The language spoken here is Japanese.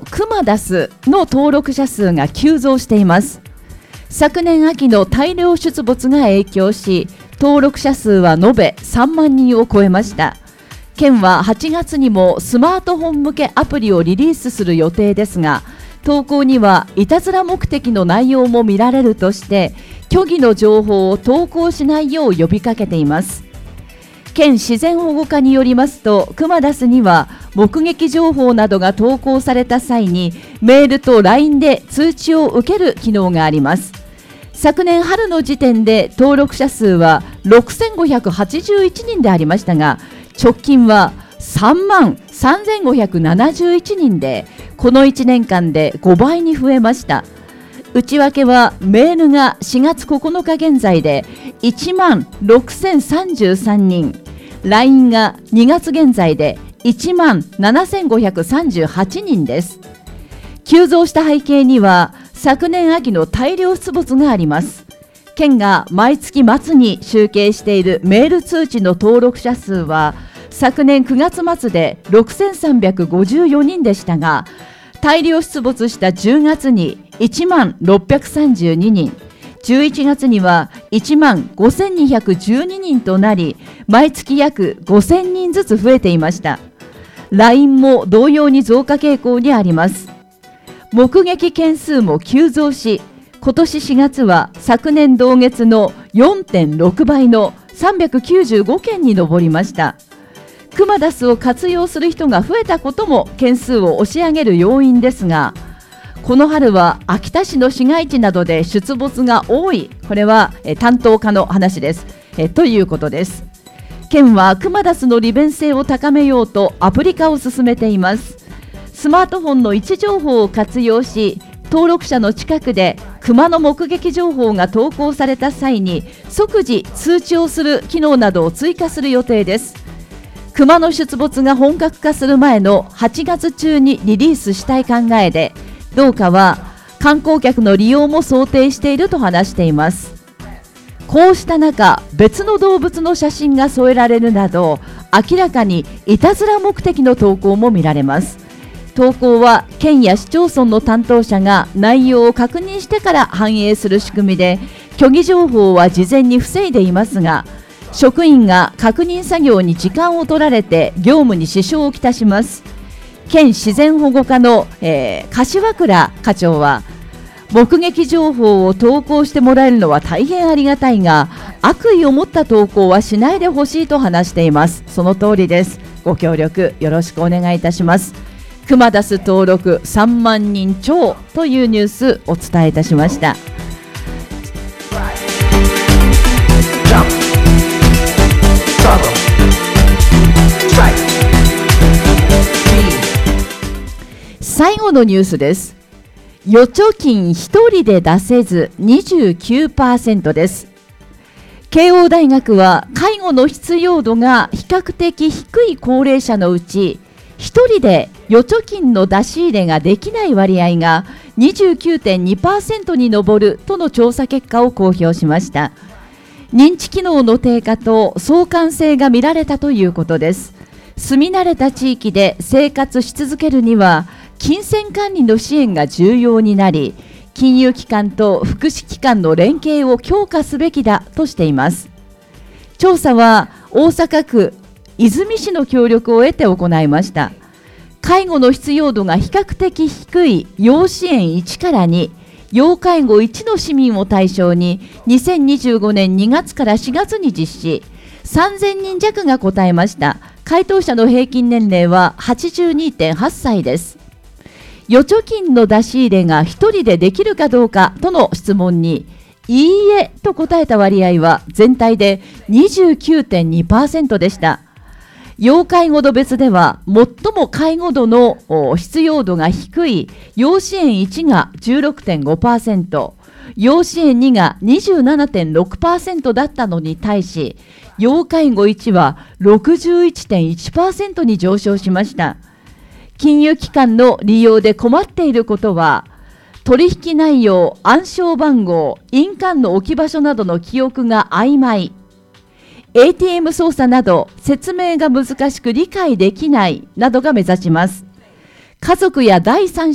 クマダスの登録者数が急増しています。昨年秋の大量出没が影響し、登録者数は延べ3万人を超えました。県は8月にもスマートフォン向けアプリをリリースする予定ですが、投稿にはいたずら目的の内容も見られるとして、虚偽の情報を投稿しないよう呼びかけています。県自然保護課によりますと、クマダスには目撃情報などが投稿された際にメールと LINE で通知を受ける機能があります。昨年春の時点で登録者数は6581人でありましたが、直近は3万3571人で、この1年間で5倍に増えました。内訳はメールが4月9日現在で1万6033人、LINE が2月現在で1万7538人です。急増した背景には昨年秋の大量出没があります。県が毎月末に集計しているメール通知の登録者数は昨年9月末で6354人でしたが、大量出没した10月に1万632人、11月には1万5212人となり、毎月約5000人ずつ増えていました。LINE も同様に増加傾向にあります。目撃件数も急増し、今年4月は昨年同月の 4.6 倍の395件に上りました。クマダスを活用する人が増えたことも件数を押し上げる要因ですが、この春は秋田市の市街地などで出没が多い、これは担当課の話ですということです。県はクマダスの利便性を高めようとアプリ化を進めています。スマートフォンの位置情報を活用し、登録者の近くでクマの目撃情報が投稿された際に即時通知をする機能などを追加する予定です。クマの出没が本格化する前の8月中にリリースしたい考えで、同課は観光客の利用も想定していると話しています。こうした中、別の動物の写真が添えられるなど、明らかにいたずら目的の投稿も見られます。投稿は県や市町村の担当者が内容を確認してから反映する仕組みで、虚偽情報は事前に防いでいますが、職員が確認作業に時間を取られて業務に支障をきたします。県自然保護課の、柏倉課長は、目撃情報を投稿してもらえるのは大変ありがたいが、悪意を持った投稿はしないでほしいと話しています。その通りです。ご協力よろしくお願いいたします。クマダス登録3万人超というニュースお伝えいたしました。最後のニュースです。預貯金1人で出せず 29% です。慶応大学は介護の必要度が比較的低い高齢者のうち、1人で預貯金の出し入れができない割合が 29.2% に上るとの調査結果を公表しました。認知機能の低下と相関性が見られたということです。住み慣れた地域で生活し続けるには、金銭管理の支援が重要になり、金融機関と福祉機関の連携を強化すべきだとしています。調査は大阪府和泉市の協力を得て行いました。介護の必要度が比較的低い要支援1から2、要介護1の市民を対象に2025年2月から4月に実施、3000人弱が答えました。回答者の平均年齢は 82.8 歳です。預貯金の出し入れが1人でできるかどうかとの質問に、いいえと答えた割合は全体で 29.2% でした。要介護度別では、最も介護度の必要度が低い要支援1が 16.5%、要支援2が 27.6% だったのに対し、要介護1は 61.1% に上昇しました。金融機関の利用で困っていることは、取引内容、暗証番号、印鑑の置き場所などの記憶が曖昧、ATM 操作など説明が難しく理解できないなどが目指します。家族や第三者